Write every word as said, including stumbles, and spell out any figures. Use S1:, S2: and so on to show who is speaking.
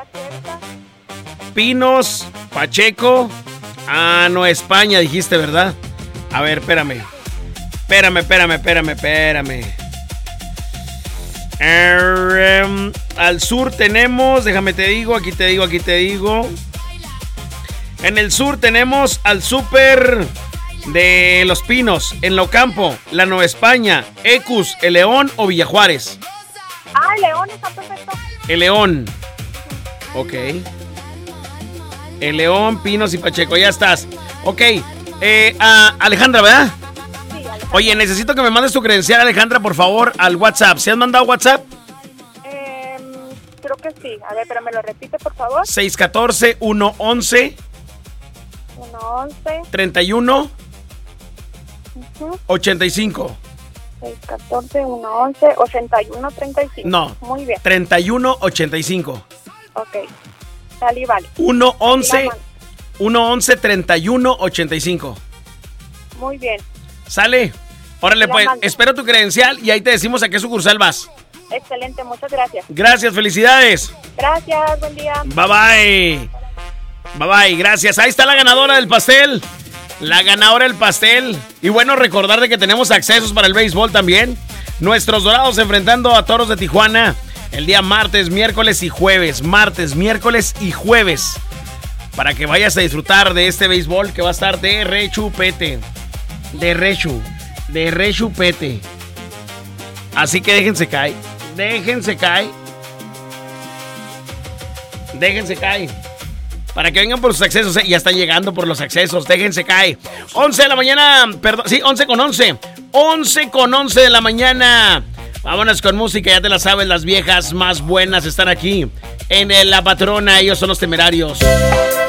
S1: Pinos, Pacheco. Ah, no, España dijiste, ¿verdad? A ver, espérame. Espérame, espérame, espérame, espérame. Er, um, al sur tenemos, déjame te digo, aquí te digo, aquí te digo. En el sur tenemos al Súper de Los Pinos, en Locampo, la Nueva España, Ecus, El León o Villajuárez.
S2: Ah, El León está perfecto.
S1: El León. Ok. El León, Pinos y Pacheco, ya estás. Ok. Eh, uh, Alejandra, ¿verdad?
S2: Sí, Alejandra.
S1: Oye, necesito que me mandes tu credencial, Alejandra, por favor, al WhatsApp. ¿Se has mandado WhatsApp?
S2: Eh, creo que sí. A ver, pero me lo repite, por favor.
S1: seis uno cuatro, uno once,
S2: uno once.
S1: treinta y uno,
S2: Uh-huh.
S1: ochenta y cinco.
S2: seis catorce, uno once, ochenta y uno, treinta y cinco.
S1: No.
S2: Muy bien.
S1: treinta y uno, ochenta y cinco.
S2: Ok. Salí, vale.
S1: uno once, uno once, treinta y uno, ochenta y cinco.
S2: Muy bien.
S1: ¿Sale? Órale,
S2: La
S1: pues,
S2: mando.
S1: espero tu credencial y ahí te decimos a qué sucursal vas.
S2: Excelente, muchas gracias.
S1: Gracias, felicidades.
S2: Gracias, buen día.
S1: Bye bye. Bye bye, gracias. Ahí está la ganadora del pastel. La ganadora del pastel. Y bueno, recordar de que tenemos accesos para el béisbol también. Nuestros Dorados enfrentando a Toros de Tijuana el día martes, miércoles y jueves. Martes, miércoles y jueves. Para que vayas a disfrutar de este béisbol que va a estar de rechupete. De rechu. De rechupete. Así que déjense caer. Déjense caer. Déjense caer. Para que vengan por sus accesos, ¿eh? Ya están llegando por los accesos. Déjense caer. once de la mañana, perdón, sí, once con once. once con once de la mañana. Vámonos con música, ya te la sabes, las viejas más buenas están aquí. En La Patrona, ellos son los Temerarios.